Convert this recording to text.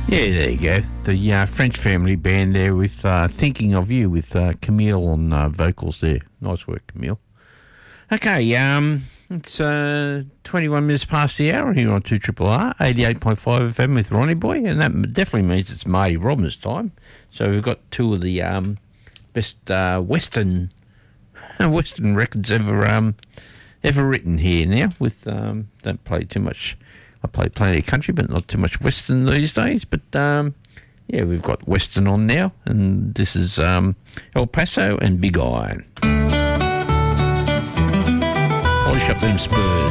Yeah, there you go. The French Family Band there with Thinking of You with Camille on vocals there. Nice work, Camille. Okay, it's 21 minutes past the hour here on 2RRR, 88.5 FM with Ronnie Boy, and that definitely means it's Marty Robbins time. So we've got two of the best Western records ever written here now. With don't play too much. I play plenty of country, but not too much Western these days. But yeah, we've got Western on now, and this is El Paso and Big Iron. Polish up them spurs.